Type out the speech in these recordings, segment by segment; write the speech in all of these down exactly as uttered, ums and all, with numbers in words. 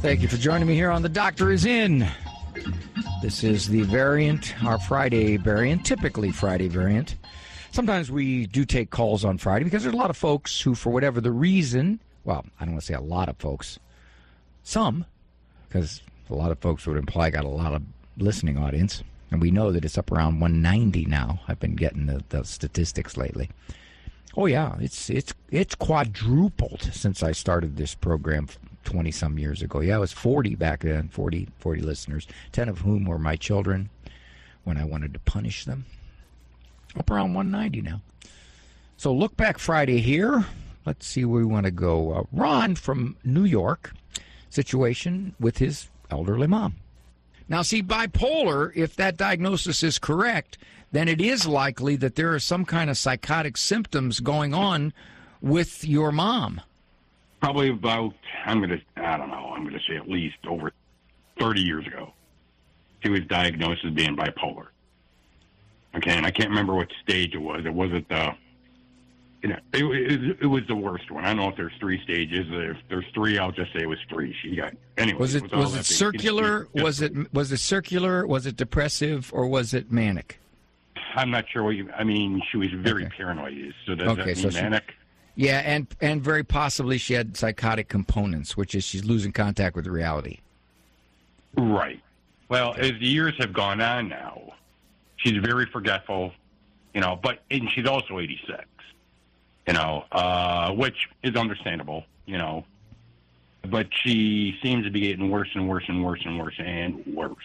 Thank you for joining me here on The Doctor Is In. This is the variant, our Friday variant, typically Friday variant. Sometimes we do take calls on Friday because there's a lot of folks who, for whatever the reason, well, I don't want to say a lot of folks, some, because a lot of folks would imply got a lot of listening audience, and we know that it's up around one ninety now. I've been getting the, the statistics lately. Oh yeah, it's it's it's quadrupled since I started this program twenty some years ago. Yeah, it was forty back then, forty, forty listeners, ten of whom were my children when I wanted to punish them. Up around one ninety now. So look back Friday here. Let's see where we want to go. Uh, Ron from New York, situation with his elderly mom. Now, see, bipolar, if that diagnosis is correct, then it is likely that there are some kind of psychotic symptoms going on with your mom. Probably about, I'm going to, I don't know, I'm going to say at least over thirty years ago, she was diagnosed as being bipolar. Okay, and I can't remember what stage it was. It wasn't the, you know, it, it, it was the worst one. I don't know if there's three stages. If there's three, I'll just say it was three. She got, anyway. Was it, it was, was it circular? Was it, was it circular? Was it depressive? Or was it manic? I'm not sure what you, I mean, she was very okay. paranoid. So does okay, that mean so manic? She, yeah, and, and very possibly she had psychotic components, which is she's losing contact with reality. Right. Well, okay. as the years have gone on now, she's very forgetful, you know, but and she's also eighty-six, you know, uh, which is understandable, you know. But she seems to be getting worse and worse and worse and worse and worse.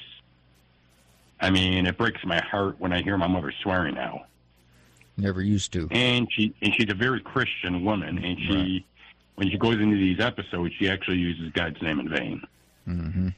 I mean, it breaks my heart when I hear my mother swearing now. Never used to. And she and she's a very Christian woman, and she, right. when she goes into these episodes, she actually uses God's name in vain. Mm-hmm.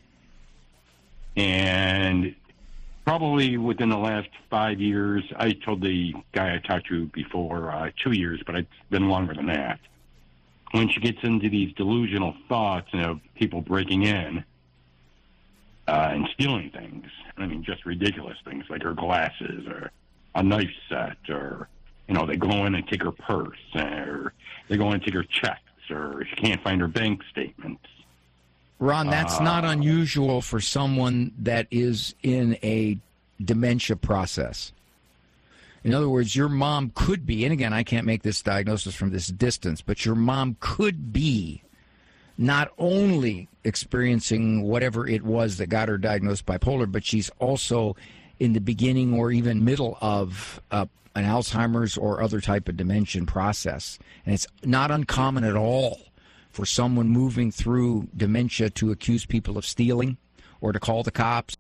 And probably within the last five years, I told the guy I talked to before, uh, two years, but it's been longer than that. When she gets into these delusional thoughts of you know, people breaking in uh, and stealing things, I mean, just ridiculous things like her glasses or a knife set, or, you know, they go in and take her purse, or they go in and take her checks, or she can't find her bank statements. Ron, that's uh, not unusual for someone that is in a dementia process. In other words, your mom could be, and again, I can't make this diagnosis from this distance, but your mom could be not only experiencing whatever it was that got her diagnosed bipolar, but she's also in the beginning or even middle of uh, an Alzheimer's or other type of dementia process. And it's not uncommon at all for someone moving through dementia to accuse people of stealing or to call the cops.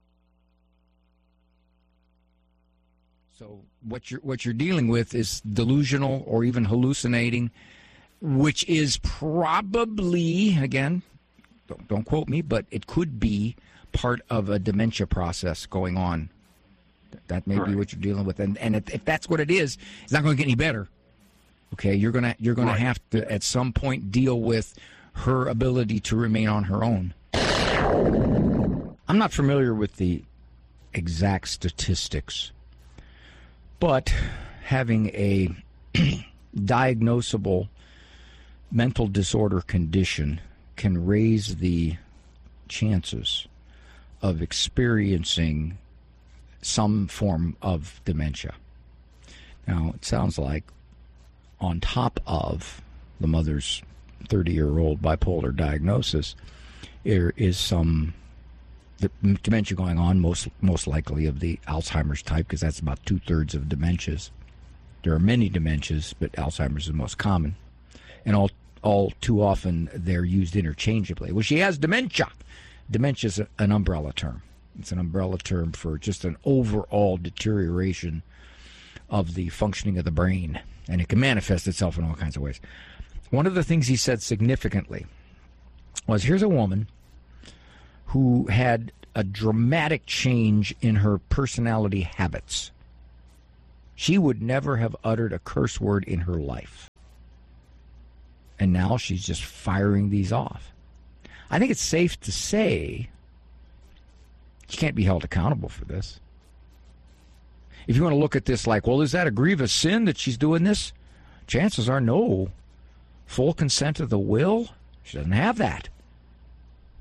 So what you're what you're dealing with is delusional or even hallucinating, which is probably, again, don't, don't quote me, but it could be part of a dementia process going on. That may right. be what you're dealing with, and and if, if that's what it is, it's not going to get any better. Okay, you're gonna you're gonna right. have to at some point deal with her ability to remain on her own. I'm not familiar with the exact statistics, but having a diagnosable mental disorder condition can raise the chances of experiencing some form of dementia. Now, it sounds like on top of the mother's thirty-year-old bipolar diagnosis, there is some dementia going on, most most likely of the Alzheimer's type, because that's about two-thirds of dementias. There are many dementias, but Alzheimer's is the most common. And all all too often, they're used interchangeably. Well, she has dementia. Dementia is an umbrella term. It's an umbrella term for just an overall deterioration of the functioning of the brain, and it can manifest itself in all kinds of ways. One of the things he said significantly was, here's a woman who had a dramatic change in her personality habits. She would never have uttered a curse word in her life. And now she's just firing these off. I think it's safe to say she can't be held accountable for this. If you want to look at this like, well, is that a grievous sin that she's doing this? Chances are no. Full consent of the will? She doesn't have that.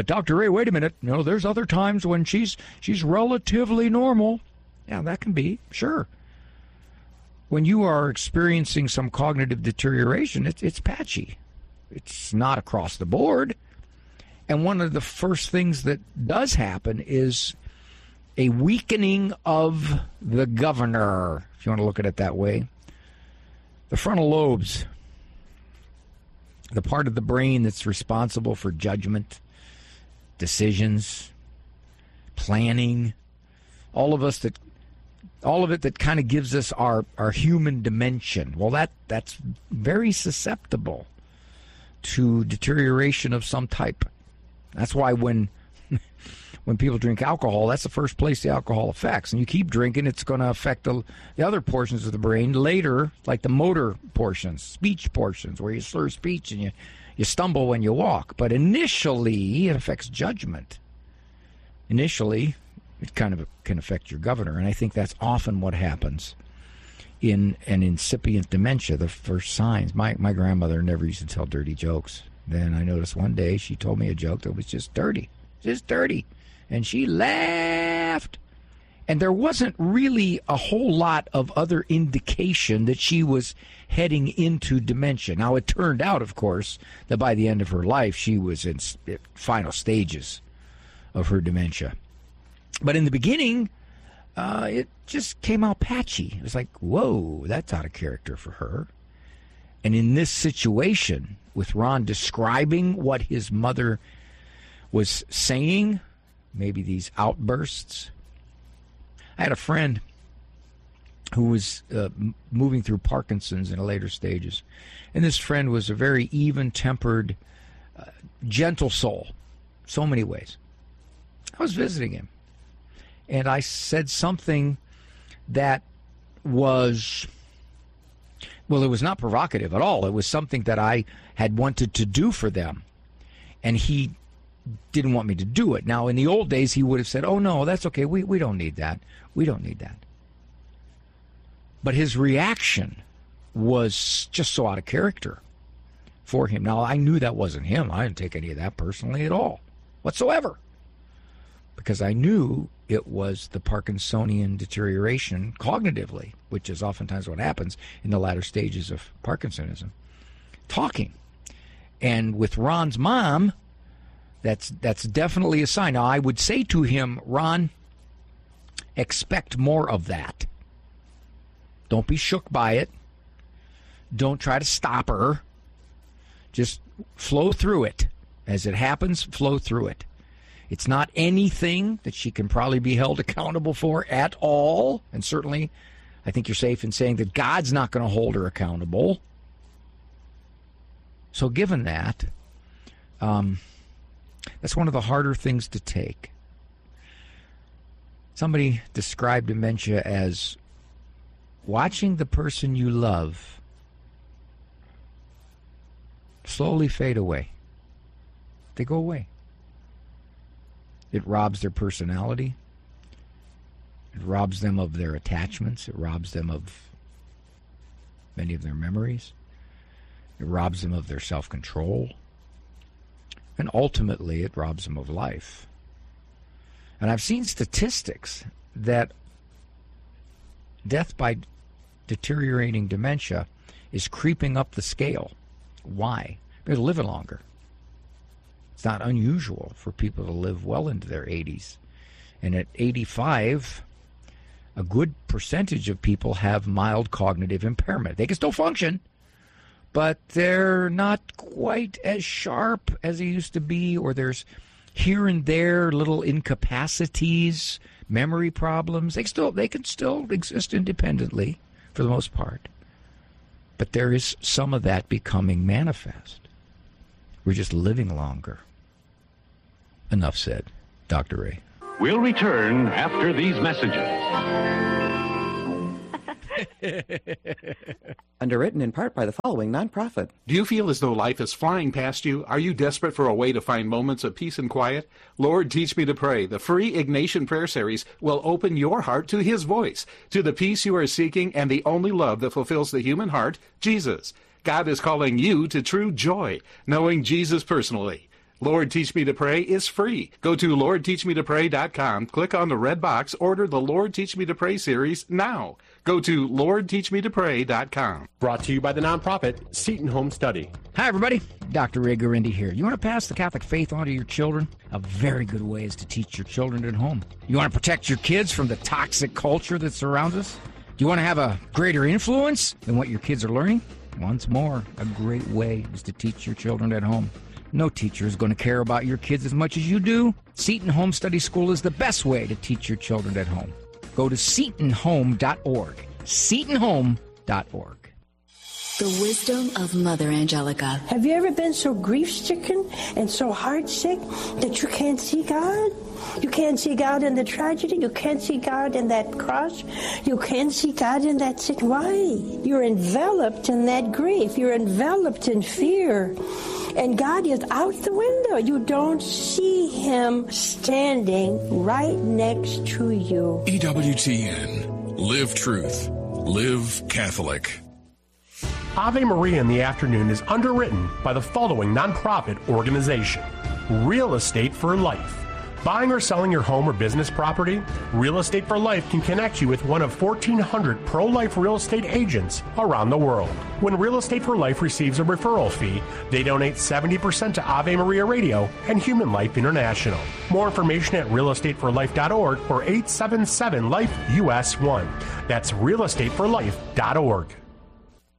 But Doctor Ray, wait a minute. No, there's other times when she's she's relatively normal. Yeah, that can be, sure. When you are experiencing some cognitive deterioration, it's it's patchy. It's not across the board. And one of the first things that does happen is a weakening of the governor, if you want to look at it that way. The frontal lobes, the part of the brain that's responsible for judgment, decisions, planning, all of us that, all of it that kind of gives us our, our human dimension. Well, that that's very susceptible to deterioration of some type. That's why when when people drink alcohol, that's the first place the alcohol affects. And you keep drinking, it's going to affect the, the other portions of the brain later, like the motor portions, speech portions, where you slur speech and you, you stumble when you walk. But initially, it affects judgment. Initially, it kind of can affect your governor. And I think that's often what happens in an incipient dementia, the first signs. My, my grandmother never used to tell dirty jokes. Then I noticed one day she told me a joke that was just dirty, just dirty. And she laughed. And there wasn't really a whole lot of other indication that she was heading into dementia. Now, it turned out, of course, that by the end of her life, she was in final stages of her dementia. But in the beginning, uh, it just came out patchy. It was like, whoa, that's out of character for her. And in this situation, with Ron describing what his mother was saying, maybe these outbursts. I had a friend who was uh, moving through Parkinson's in the later stages. And this friend was a very even-tempered, uh, gentle soul, so many ways. I was visiting him. And I said something that was, well, it was not provocative at all. It was something that I had wanted to do for them. And he didn't want me to do it. Now, in the old days, he would have said, oh, no, that's okay. We, we don't need that. We don't need that. But his reaction was just so out of character for him. Now, I knew that wasn't him. I didn't take any of that personally at all, whatsoever, because I knew it was the Parkinsonian deterioration cognitively, which is oftentimes what happens in the latter stages of Parkinsonism, talking. And with Ron's mom, that's that's definitely a sign. Now, I would say to him, Ron, expect more of that. Don't be shook by it. Don't try to stop her. Just flow through it. As it happens, flow through it. It's not anything that she can probably be held accountable for at all. And certainly, I think you're safe in saying that God's not going to hold her accountable. So given that, um, that's one of the harder things to take. Somebody described dementia as watching the person you love slowly fade away. They go away. It robs their personality. It robs them of their attachments. It robs them of many of their memories. It robs them of their self-control. And ultimately, it robs them of life. And I've seen statistics that death by deteriorating dementia is creeping up the scale. Why? They're living longer. It's not unusual for people to live well into their eighties. And at eighty-five, a good percentage of people have mild cognitive impairment. They can still function, but they're not quite as sharp as they used to be, or there's here and there little incapacities, memory problems. They still they can still exist independently for the most part. But there is some of that becoming manifest. We're just living longer. Enough said. Doctor Ray. We'll return after these messages. Underwritten in part by the following nonprofit. Do you feel as though life is flying past you? Are you desperate for a way to find moments of peace and quiet? Lord, Teach Me to Pray. The free Ignatian Prayer Series will open your heart to His voice, to the peace you are seeking and the only love that fulfills the human heart, Jesus. God is calling you to true joy, knowing Jesus personally. Lord Teach Me to Pray is free. Go to lord teach me to pray dot com, click on the red box, order the Lord Teach Me to Pray series now. Go to lord teach me to pray dot com. Brought to you by the nonprofit Seton Home Study. Hi, everybody. Doctor Ray Garindi here. You want to pass the Catholic faith on to your children? A very good way is to teach your children at home. You want to protect your kids from the toxic culture that surrounds us? Do you want to have a greater influence than what your kids are learning? Once more, a great way is to teach your children at home. No teacher is going to care about your kids as much as you do. Seton Home Study School is the best way to teach your children at home. Go to seton home dot org. seton home dot org. The wisdom of Mother Angelica. Have you ever been so grief-stricken and so heartsick that you can't see God? You can't see God in the tragedy. You can't see God in that cross. You can't see God in that sick. Why? You're enveloped in that grief. You're enveloped in fear. And God is out the window. You don't see Him standing right next to you. E W T N. Live truth. Live Catholic. Ave Maria in the Afternoon is underwritten by the following nonprofit organization: Real Estate for Life. Buying or selling your home or business property? Real Estate for Life can connect you with one of fourteen hundred pro-life real estate agents around the world. When Real Estate for Life receives a referral fee, they donate seventy percent to Ave Maria Radio and Human Life International. More information at real estate for life dot org or eight seven seven life U S one. That's real estate for life dot org.